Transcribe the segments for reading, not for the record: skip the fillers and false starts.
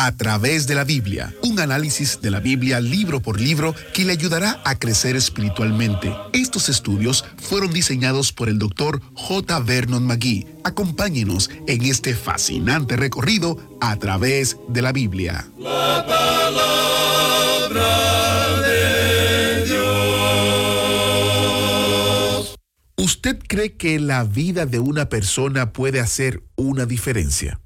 A través de la Biblia, un análisis de la Biblia libro por libro que le ayudará a crecer espiritualmente. Estos estudios fueron diseñados por el Dr. J. Vernon McGee. Acompáñenos en este fascinante recorrido a través de la Biblia. La palabra de Dios. ¿Usted cree que la vida de una persona puede hacer una diferencia?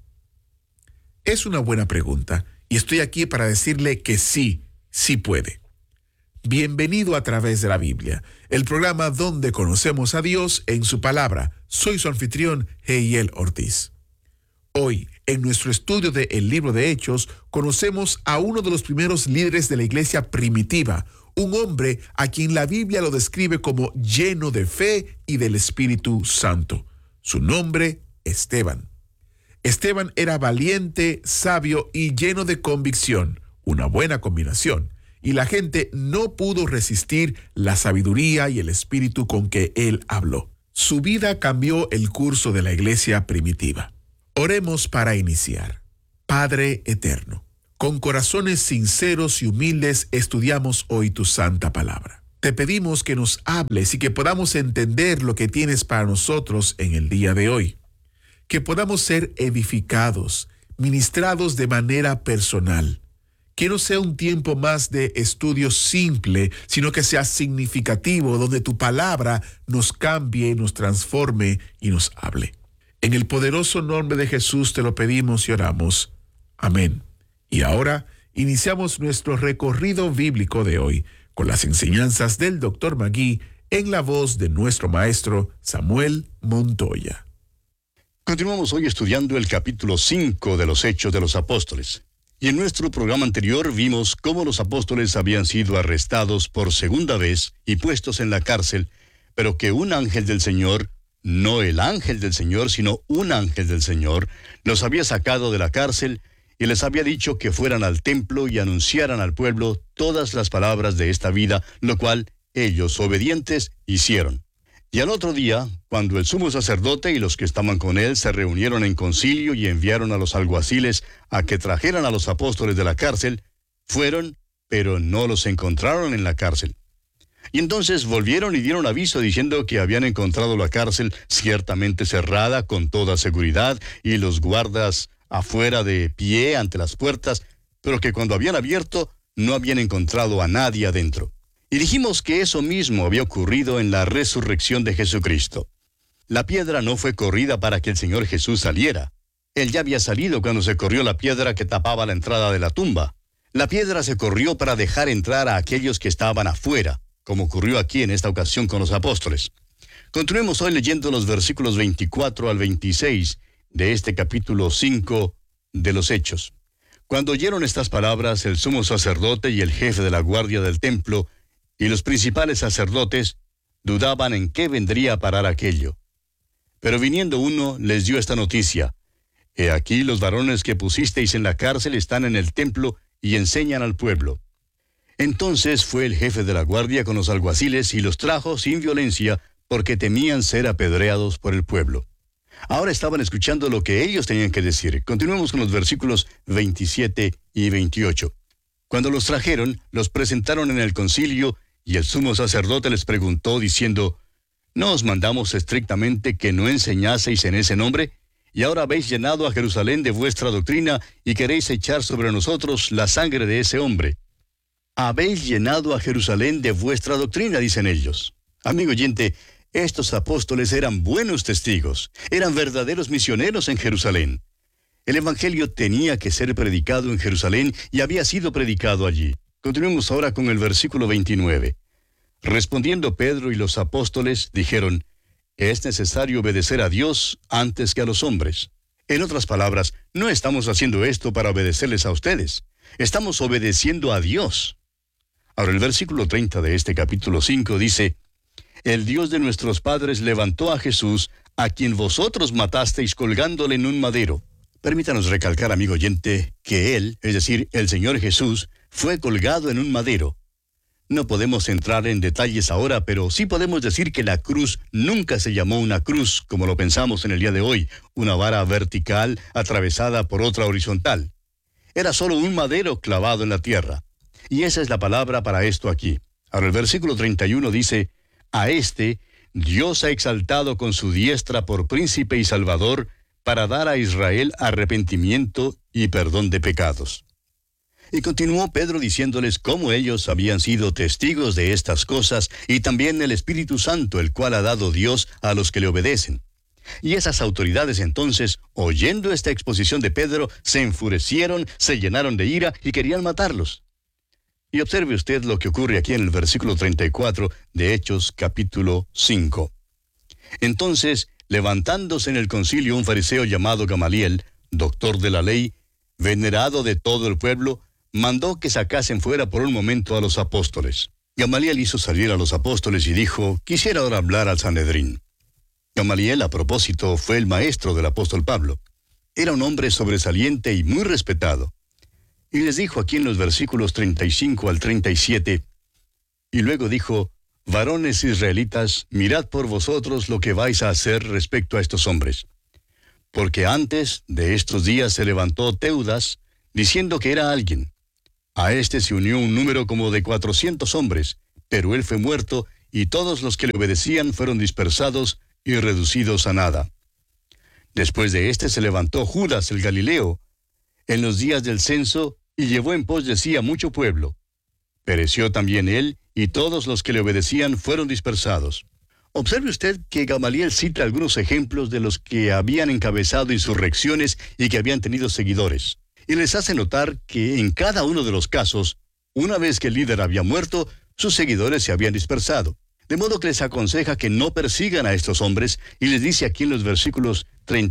Es una buena pregunta y estoy aquí para decirle que sí, sí puede. Bienvenido a través de la Biblia, el programa donde conocemos a Dios en su palabra. Soy su anfitrión, Heiel Ortiz. Hoy, en nuestro estudio de El Libro de Hechos, conocemos a uno de los primeros líderes de la iglesia primitiva, un hombre a quien la Biblia lo describe como lleno de fe y del Espíritu Santo. Su nombre, Esteban. Esteban era valiente, sabio y lleno de convicción, una buena combinación, y la gente no pudo resistir la sabiduría y el espíritu con que él habló. Su vida cambió el curso de la iglesia primitiva. Oremos para iniciar. Padre eterno, con corazones sinceros y humildes estudiamos hoy tu santa palabra. Te pedimos que nos hables y que podamos entender lo que tienes para nosotros en el día de hoy. Que podamos ser edificados, ministrados de manera personal. Que no sea un tiempo más de estudio simple, sino que sea significativo, donde tu palabra nos cambie, nos transforme y nos hable. En el poderoso nombre de Jesús te lo pedimos y oramos. Amén. Y ahora iniciamos nuestro recorrido bíblico de hoy con las enseñanzas del Dr. McGee en la voz de nuestro maestro Samuel Montoya. Continuamos hoy estudiando el capítulo 5 de los Hechos de los Apóstoles. Y en nuestro programa anterior vimos cómo los apóstoles habían sido arrestados por segunda vez y puestos en la cárcel, pero que un ángel del Señor, no el ángel del Señor, sino un ángel del Señor, los había sacado de la cárcel y les había dicho que fueran al templo y anunciaran al pueblo todas las palabras de esta vida, lo cual ellos, obedientes, hicieron. Y al otro día, cuando el sumo sacerdote y los que estaban con él se reunieron en concilio y enviaron a los alguaciles a que trajeran a los apóstoles de la cárcel, fueron, pero no los encontraron en la cárcel. Y entonces volvieron y dieron aviso diciendo que habían encontrado la cárcel ciertamente cerrada con toda seguridad y los guardas afuera de pie ante las puertas, pero que cuando habían abierto no habían encontrado a nadie adentro. Y dijimos que eso mismo había ocurrido en la resurrección de Jesucristo. La piedra no fue corrida para que el Señor Jesús saliera. Él ya había salido cuando se corrió la piedra que tapaba la entrada de la tumba. La piedra se corrió para dejar entrar a aquellos que estaban afuera, como ocurrió aquí en esta ocasión con los apóstoles. Continuemos hoy leyendo los versículos 24 al 26 de este capítulo 5 de los Hechos. Cuando oyeron estas palabras, el sumo sacerdote y el jefe de la guardia del templo y los principales sacerdotes dudaban en qué vendría a parar aquello. Pero viniendo uno, les dio esta noticia: He aquí los varones que pusisteis en la cárcel están en el templo y enseñan al pueblo. Entonces fue el jefe de la guardia con los alguaciles y los trajo sin violencia, porque temían ser apedreados por el pueblo. Ahora estaban escuchando lo que ellos tenían que decir. Continuemos con los versículos 27 y 28. Cuando los trajeron, los presentaron en el concilio, y el sumo sacerdote les preguntó, diciendo: ¿No os mandamos estrictamente que no enseñaseis en ese nombre? Y ahora habéis llenado a Jerusalén de vuestra doctrina, y queréis echar sobre nosotros la sangre de ese hombre. Habéis llenado a Jerusalén de vuestra doctrina, dicen ellos. Amigo oyente, estos apóstoles eran buenos testigos, eran verdaderos misioneros en Jerusalén. El evangelio tenía que ser predicado en Jerusalén y había sido predicado allí. Continuemos ahora con el versículo 29. Respondiendo Pedro y los apóstoles, dijeron: Es necesario obedecer a Dios antes que a los hombres. En otras palabras, no estamos haciendo esto para obedecerles a ustedes. Estamos obedeciendo a Dios. Ahora el versículo 30 de este capítulo 5 dice: El Dios de nuestros padres levantó a Jesús, a quien vosotros matasteis colgándole en un madero. Permítanos recalcar, amigo oyente, que Él, es decir, el Señor Jesús, fue colgado en un madero. No podemos entrar en detalles ahora, pero sí podemos decir que la cruz nunca se llamó una cruz, como lo pensamos en el día de hoy, una vara vertical atravesada por otra horizontal. Era solo un madero clavado en la tierra. Y esa es la palabra para esto aquí. Ahora el versículo 31 dice, a este Dios ha exaltado con su diestra por príncipe y salvador, para dar a Israel arrepentimiento y perdón de pecados. Y continuó Pedro diciéndoles cómo ellos habían sido testigos de estas cosas, y también el Espíritu Santo, el cual ha dado Dios a los que le obedecen. Y esas autoridades entonces, oyendo esta exposición de Pedro, se enfurecieron, se llenaron de ira y querían matarlos. Y observe usted lo que ocurre aquí en el versículo 34 de Hechos capítulo 5. Entonces, levantándose en el concilio un fariseo llamado Gamaliel, doctor de la ley, venerado de todo el pueblo, mandó que sacasen fuera por un momento a los apóstoles. Gamaliel hizo salir a los apóstoles y dijo, quisiera ahora hablar al Sanedrín. Gamaliel, a propósito, fue el maestro del apóstol Pablo. Era un hombre sobresaliente y muy respetado. Y les dijo aquí en los versículos 35 al 37, y luego dijo, varones israelitas, mirad por vosotros lo que vais a hacer respecto a estos hombres. Porque antes de estos días se levantó Teudas, diciendo que era alguien. A este se unió un número como de 400 hombres, pero él fue muerto, y todos los que le obedecían fueron dispersados y reducidos a nada. Después de este se levantó Judas el Galileo, en los días del censo, y llevó en pos de sí a mucho pueblo. Pereció también él, y todos los que le obedecían fueron dispersados. Observe usted que Gamaliel cita algunos ejemplos de los que habían encabezado insurrecciones y que habían tenido seguidores. Y les hace notar que en cada uno de los casos, una vez que el líder había muerto, sus seguidores se habían dispersado. De modo que les aconseja que no persigan a estos hombres, y les dice aquí en los versículos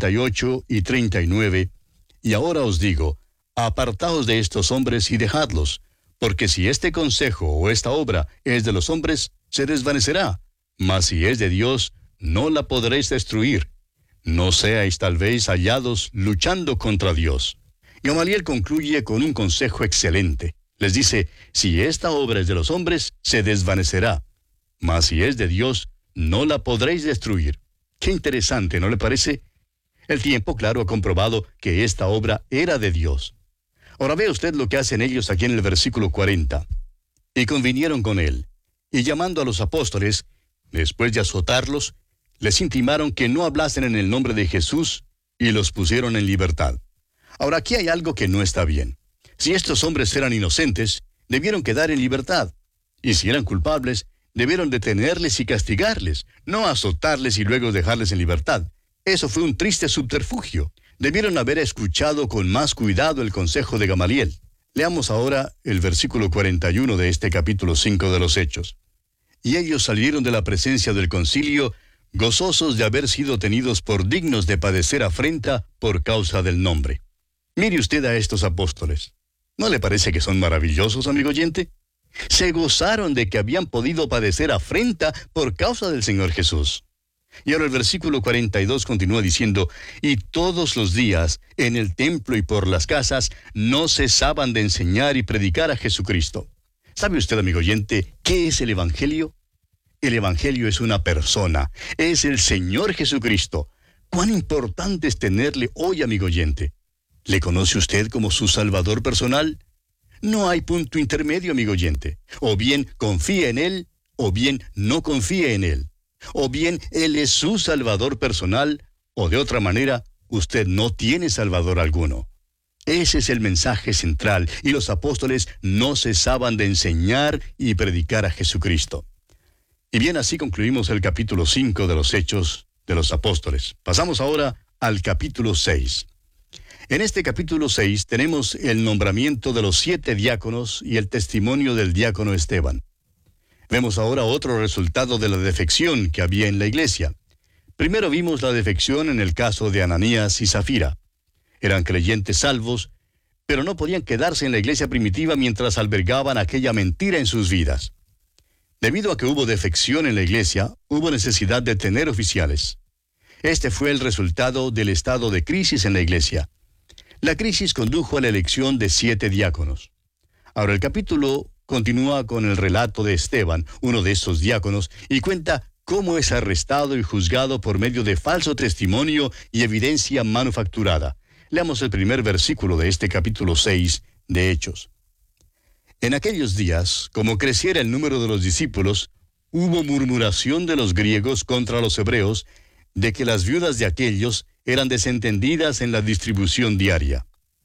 38 y 39, y ahora os digo, apartaos de estos hombres y dejadlos, porque si este consejo o esta obra es de los hombres, se desvanecerá, mas si es de Dios, no la podréis destruir. No seáis tal vez hallados luchando contra Dios. Gamaliel concluye con un consejo excelente. Les dice, si esta obra es de los hombres, se desvanecerá, mas si es de Dios, no la podréis destruir. Qué interesante, ¿no le parece? El tiempo, claro, ha comprobado que esta obra era de Dios. Ahora ve usted lo que hacen ellos aquí en el versículo 40. Y convinieron con él, y llamando a los apóstoles, después de azotarlos, les intimaron que no hablasen en el nombre de Jesús, y los pusieron en libertad. Ahora aquí hay algo que no está bien. Si estos hombres eran inocentes, debieron quedar en libertad. Y si eran culpables, debieron detenerles y castigarles, no azotarles y luego dejarles en libertad. Eso fue un triste subterfugio. Debieron haber escuchado con más cuidado el consejo de Gamaliel. Leamos ahora el versículo 41 de este capítulo 5 de los Hechos. Y ellos salieron de la presencia del concilio, gozosos de haber sido tenidos por dignos de padecer afrenta por causa del nombre. Mire usted a estos apóstoles. ¿No le parece que son maravillosos, amigo oyente? Se gozaron de que habían podido padecer afrenta por causa del Señor Jesús. Y ahora el versículo 42 continúa diciendo, y todos los días, en el templo y por las casas, no cesaban de enseñar y predicar a Jesucristo. ¿Sabe usted, amigo oyente, qué es el Evangelio? El Evangelio es una persona, es el Señor Jesucristo. ¿Cuán importante es tenerle hoy, amigo oyente? ¿Le conoce usted como su Salvador personal? No hay punto intermedio, amigo oyente. O bien confía en Él, o bien no confía en Él. O bien Él es su Salvador personal, o de otra manera, usted no tiene Salvador alguno. Ese es el mensaje central, y los apóstoles no cesaban de enseñar y predicar a Jesucristo. Y bien, así concluimos el capítulo 5 de los Hechos de los Apóstoles. Pasamos ahora al capítulo 6. En este capítulo 6 tenemos el nombramiento de los 7 diáconos y el testimonio del diácono Esteban. Vemos ahora otro resultado de la defección que había en la iglesia. Primero vimos la defección en el caso de Ananías y Zafira. Eran creyentes salvos, pero no podían quedarse en la iglesia primitiva mientras albergaban aquella mentira en sus vidas. Debido a que hubo defección en la iglesia, hubo necesidad de tener oficiales. Este fue el resultado del estado de crisis en la iglesia. La crisis condujo a la elección de 7 diáconos. Ahora el capítulo continúa con el relato de Esteban, uno de estos diáconos, y cuenta cómo es arrestado y juzgado por medio de falso testimonio y evidencia manufacturada. Leamos el primer versículo de este capítulo 6 de Hechos. En aquellos días, como creciera el número de los discípulos, hubo murmuración de los griegos contra los hebreos, de que las viudas de aquellos eran desentendidas en la distribución diaria.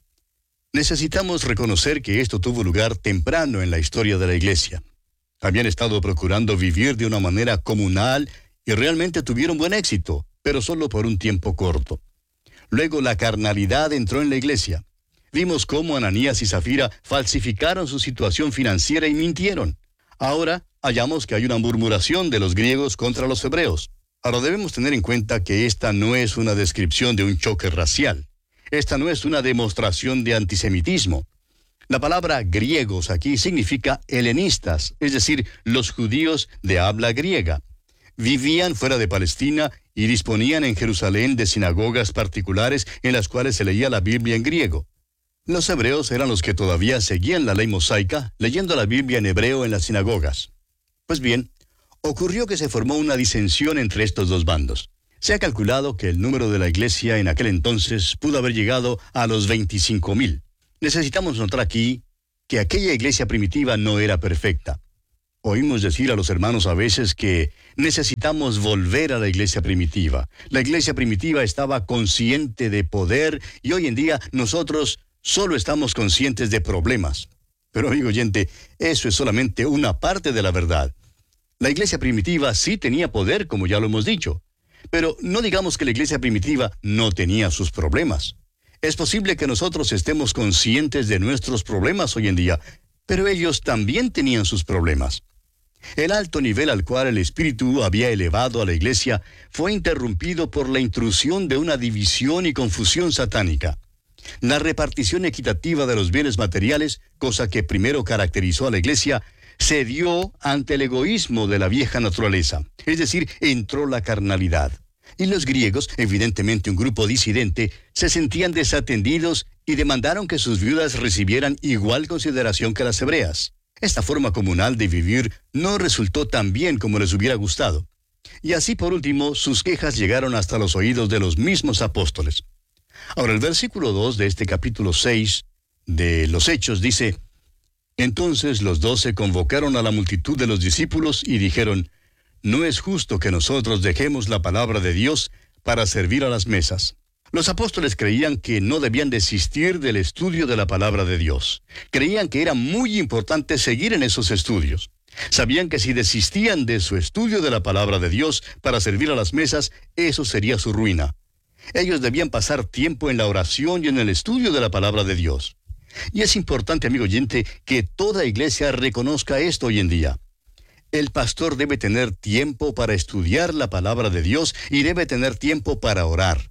Necesitamos reconocer que esto tuvo lugar temprano en la historia de la iglesia. Habían estado procurando vivir de una manera comunal y realmente tuvieron buen éxito, pero solo por un tiempo corto. Luego la carnalidad entró en la iglesia. Vimos cómo Ananías y Zafira falsificaron su situación financiera y mintieron. Ahora hallamos que hay una murmuración de los griegos contra los hebreos. Ahora debemos tener en cuenta que esta no es una descripción de un choque racial. Esta no es una demostración de antisemitismo. La palabra griegos aquí significa helenistas, es decir, los judíos de habla griega. Vivían fuera de Palestina y disponían en Jerusalén de sinagogas particulares en las cuales se leía la Biblia en griego. Los hebreos eran los que todavía seguían la ley mosaica, leyendo la Biblia en hebreo en las sinagogas. Pues bien, ocurrió que se formó una disensión entre estos dos bandos. Se ha calculado que el número de la iglesia en aquel entonces pudo haber llegado a los 25,000. Necesitamos notar aquí que aquella iglesia primitiva no era perfecta. Oímos decir a los hermanos a veces que necesitamos volver a la iglesia primitiva. La iglesia primitiva estaba consciente de poder y hoy en día nosotros solo estamos conscientes de problemas. Pero amigo oyente, eso es solamente una parte de la verdad. La iglesia primitiva sí tenía poder, como ya lo hemos dicho. Pero no digamos que la iglesia primitiva no tenía sus problemas. Es posible que nosotros estemos conscientes de nuestros problemas hoy en día, pero ellos también tenían sus problemas. El alto nivel al cual el Espíritu había elevado a la iglesia fue interrumpido por la intrusión de una división y confusión satánica. La repartición equitativa de los bienes materiales, cosa que primero caracterizó a la iglesia, se dio ante el egoísmo de la vieja naturaleza, es decir, entró la carnalidad. Y los griegos, evidentemente un grupo disidente, se sentían desatendidos y demandaron que sus viudas recibieran igual consideración que las hebreas. Esta forma comunal de vivir no resultó tan bien como les hubiera gustado. Y así por último, sus quejas llegaron hasta los oídos de los mismos apóstoles. Ahora el versículo 2 de este capítulo 6 de los Hechos dice: Entonces los 12 convocaron a la multitud de los discípulos y dijeron: No es justo que nosotros dejemos la palabra de Dios para servir a las mesas. Los apóstoles creían que no debían desistir del estudio de la palabra de Dios. Creían que era muy importante seguir en esos estudios. Sabían que si desistían de su estudio de la palabra de Dios para servir a las mesas, eso sería su ruina. Ellos debían pasar tiempo en la oración y en el estudio de la palabra de Dios. Y es importante, amigo oyente, que toda iglesia reconozca esto hoy en día. El pastor debe tener tiempo para estudiar la palabra de Dios y debe tener tiempo para orar.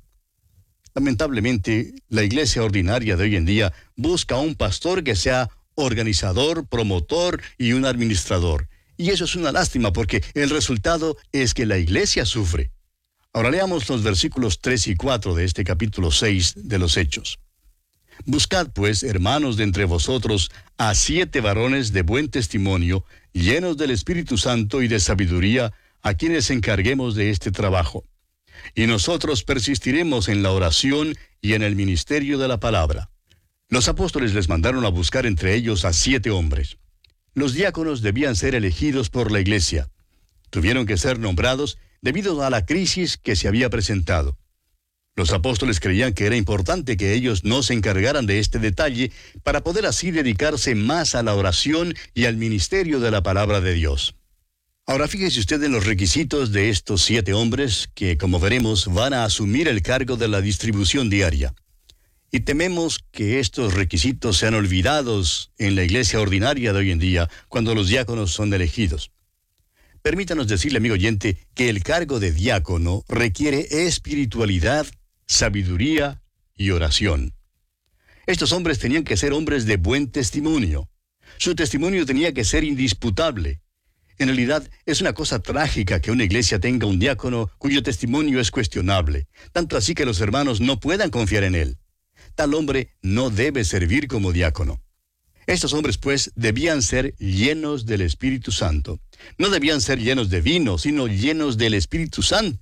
Lamentablemente, la iglesia ordinaria de hoy en día busca a un pastor que sea organizador, promotor y un administrador. Y eso es una lástima porque el resultado es que la iglesia sufre. Ahora leamos los versículos 3 y 4 de este capítulo 6 de los Hechos. Buscad, pues, hermanos de entre vosotros, a 7 varones de buen testimonio, llenos del Espíritu Santo y de sabiduría, a quienes encarguemos de este trabajo. Y nosotros persistiremos en la oración y en el ministerio de la palabra. Los apóstoles les mandaron a buscar entre ellos a 7 hombres. Los diáconos debían ser elegidos por la iglesia. Tuvieron que ser nombrados debido a la crisis que se había presentado. Los apóstoles creían que era importante que ellos no se encargaran de este detalle para poder así dedicarse más a la oración y al ministerio de la palabra de Dios. Ahora fíjese usted en los requisitos de estos 7 hombres que, como veremos, van a asumir el cargo de la distribución diaria. Y tememos que estos requisitos sean olvidados en la iglesia ordinaria de hoy en día, cuando los diáconos son elegidos. Permítanos decirle, amigo oyente, que el cargo de diácono requiere espiritualidad, sabiduría y oración. Estos hombres tenían que ser hombres de buen testimonio. Su testimonio tenía que ser indisputable. En realidad, es una cosa trágica que una iglesia tenga un diácono cuyo testimonio es cuestionable, tanto así que los hermanos no puedan confiar en él. Tal hombre no debe servir como diácono. Estos hombres, pues, debían ser llenos del Espíritu Santo. No debían ser llenos de vino, sino llenos del Espíritu Santo,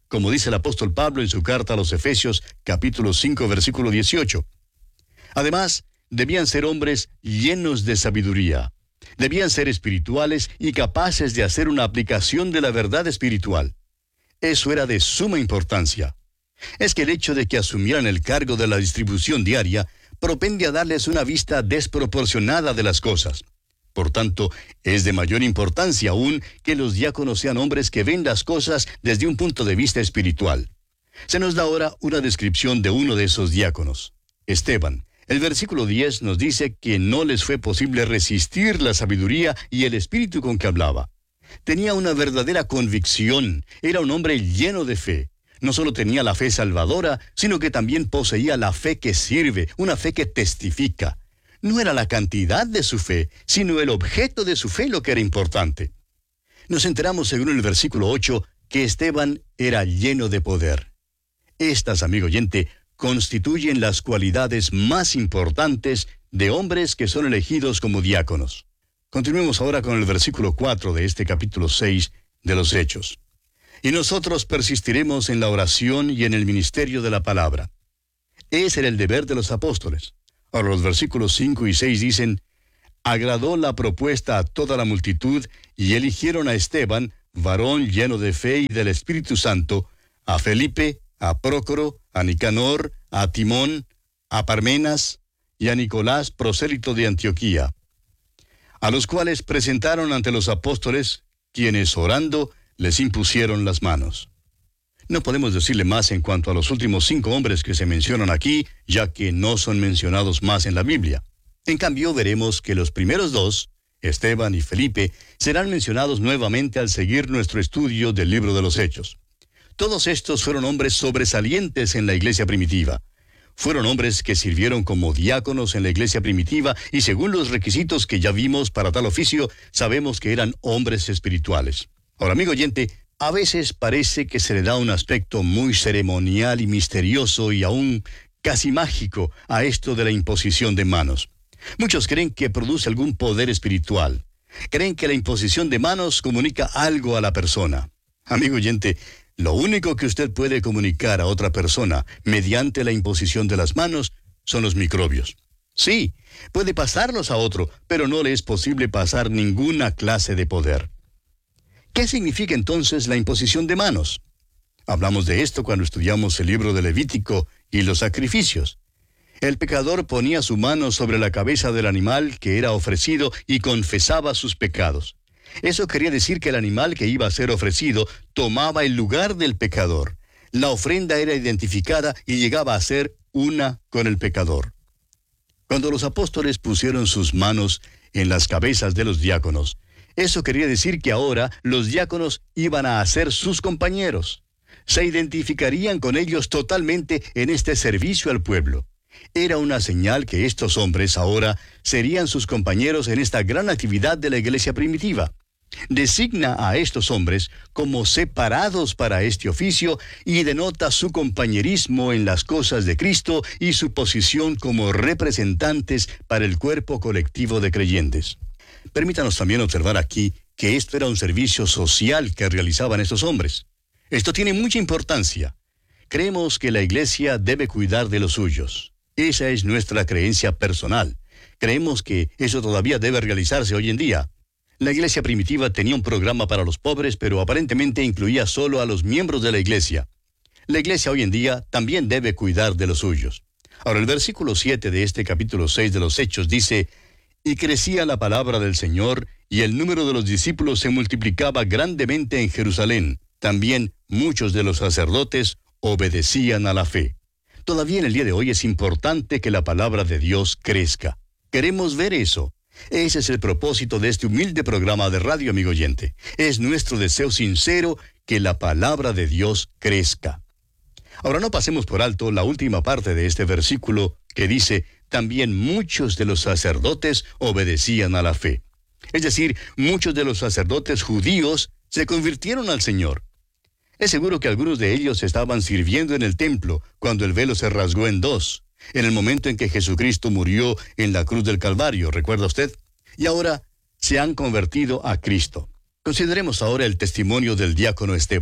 como dice el apóstol Pablo en su carta a los Efesios, capítulo 5, versículo 18. Además, debían ser hombres llenos de sabiduría. Debían ser espirituales y capaces de hacer una aplicación de la verdad espiritual. Eso era de suma importancia. Es que el hecho de que asumieran el cargo de la distribución diaria propende a darles una vista desproporcionada de las cosas. Por tanto, es de mayor importancia aún que los diáconos sean hombres que ven las cosas desde un punto de vista espiritual. Se nos da ahora una descripción de uno de esos diáconos, Esteban. El versículo 10 nos dice que no les fue posible resistir la sabiduría y el espíritu con que hablaba. Tenía una verdadera convicción, era un hombre lleno de fe. No solo tenía la fe salvadora, sino que también poseía la fe que sirve, una fe que testifica. No era la cantidad de su fe, sino el objeto de su fe lo que era importante. Nos enteramos, según el versículo 8, que Esteban era lleno de poder. Estas, amigo oyente, constituyen las cualidades más importantes de hombres que son elegidos como diáconos. Continuemos ahora con el versículo 4 de este capítulo 6 de los Hechos. Y nosotros persistiremos en la oración y en el ministerio de la palabra. Ese era el deber de los apóstoles. Ahora los versículos 5 y 6 dicen: agradó la propuesta a toda la multitud y eligieron a Esteban, varón lleno de fe y del Espíritu Santo, a Felipe, a Prócoro, a Nicanor, a Timón, a Parmenas y a Nicolás, prosélito de Antioquía, a los cuales presentaron ante los apóstoles, quienes orando les impusieron las manos. No podemos decirle más en cuanto a los últimos 5 hombres que se mencionan aquí, ya que no son mencionados más en la Biblia. En cambio, veremos que los primeros 2, Esteban y Felipe, serán mencionados nuevamente al seguir nuestro estudio del libro de los Hechos. Todos estos fueron hombres sobresalientes en la iglesia primitiva. Fueron hombres que sirvieron como diáconos en la iglesia primitiva y según los requisitos que ya vimos para tal oficio, sabemos que eran hombres espirituales. Ahora, amigo oyente, a veces parece que se le da un aspecto muy ceremonial y misterioso y aún casi mágico a esto de la imposición de manos. Muchos creen que produce algún poder espiritual. Creen que la imposición de manos comunica algo a la persona. Amigo oyente, lo único que usted puede comunicar a otra persona mediante la imposición de las manos son los microbios. Sí, puede pasarlos a otro, pero no le es posible pasar ninguna clase de poder. ¿Qué significa entonces la imposición de manos? Hablamos de esto cuando estudiamos el libro de Levítico y los sacrificios. El pecador ponía su mano sobre la cabeza del animal que era ofrecido y confesaba sus pecados. Eso quería decir que el animal que iba a ser ofrecido tomaba el lugar del pecador. La ofrenda era identificada y llegaba a ser una con el pecador. Cuando los apóstoles pusieron sus manos en las cabezas de los diáconos, eso quería decir que ahora los diáconos iban a ser sus compañeros. Se identificarían con ellos totalmente en este servicio al pueblo. Era una señal que estos hombres ahora serían sus compañeros en esta gran actividad de la iglesia primitiva. Designa a estos hombres como separados para este oficio y denota su compañerismo en las cosas de Cristo y su posición como representantes para el cuerpo colectivo de creyentes. Permítanos también observar aquí que esto era un servicio social que realizaban estos hombres. Esto tiene mucha importancia. Creemos que la iglesia debe cuidar de los suyos. Esa es nuestra creencia personal. Creemos que eso todavía debe realizarse hoy en día. La iglesia primitiva tenía un programa para los pobres, pero aparentemente incluía solo a los miembros de la iglesia. La iglesia hoy en día también debe cuidar de los suyos. Ahora, el versículo 7 de este capítulo 6 de los Hechos dice: y crecía la palabra del Señor, y el número de los discípulos se multiplicaba grandemente en Jerusalén. También muchos de los sacerdotes obedecían a la fe. Todavía en el día de hoy es importante que la palabra de Dios crezca. Queremos ver eso. Ese es el propósito de este humilde programa de radio, amigo oyente. Es nuestro deseo sincero que la palabra de Dios crezca. Ahora no pasemos por alto la última parte de este versículo que dice: también muchos de los sacerdotes obedecían a la fe. Es decir, muchos de los sacerdotes judíos se convirtieron al Señor. Es seguro que algunos de ellos estaban sirviendo en el templo cuando el velo se rasgó en dos, en el momento en que Jesucristo murió en la cruz del Calvario, ¿recuerda usted? Y ahora se han convertido a Cristo. Consideremos ahora el testimonio del diácono Esteban.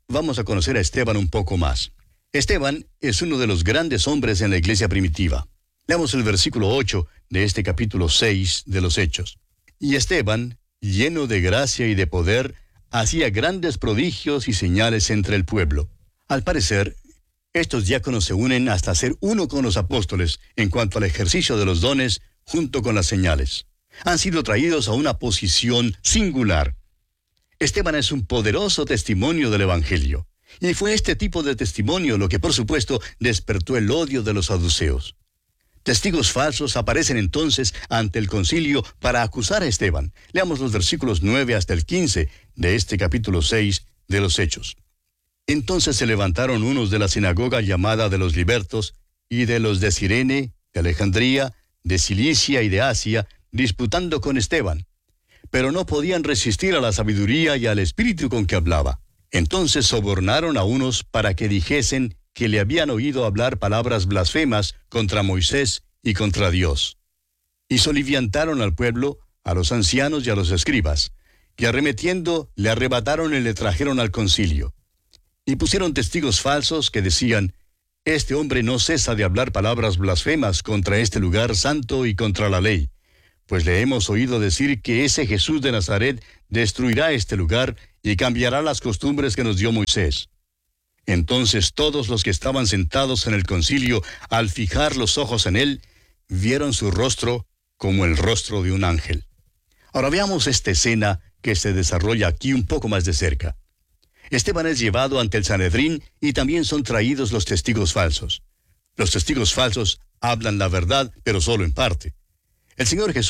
vamos a conocer a Esteban un poco más. Esteban es uno de los grandes hombres en la iglesia primitiva. Leamos el versículo 8 de este capítulo 6 de los Hechos. Y Esteban, lleno de gracia y de poder, hacía grandes prodigios y señales entre el pueblo. Al parecer, estos diáconos se unen hasta ser uno con los apóstoles en cuanto al ejercicio de los dones junto con las señales. Han sido traídos a una posición singular. Esteban es un poderoso testimonio del Evangelio. Y fue este tipo de testimonio lo que, por supuesto, despertó el odio de los saduceos. Testigos falsos aparecen entonces ante el concilio para acusar a Esteban. Leamos los versículos 9 hasta el 15 de este capítulo 6 de los Hechos. Entonces se levantaron unos de la sinagoga llamada de los libertos, y de los de Cirene, de Alejandría, de Cilicia y de Asia, disputando con Esteban. Pero no podían resistir a la sabiduría y al espíritu con que hablaba. Entonces sobornaron a unos para que dijesen que le habían oído hablar palabras blasfemas contra Moisés y contra Dios. Y soliviantaron al pueblo, a los ancianos y a los escribas, y arremetiendo le arrebataron y le trajeron al concilio. Y pusieron testigos falsos que decían: este hombre no cesa de hablar palabras blasfemas contra este lugar santo y contra la ley, pues le hemos oído decir que ese Jesús de Nazaret destruirá este lugar y cambiará las costumbres que nos dio Moisés. Entonces todos los que estaban sentados en el concilio, al fijar los ojos en él, vieron su rostro como el rostro de un ángel. Ahora veamos esta escena que se desarrolla aquí un poco más de cerca. Esteban es llevado ante el Sanedrín y también son traídos los testigos falsos. Los testigos falsos hablan la verdad, pero solo en parte. El Señor Jesús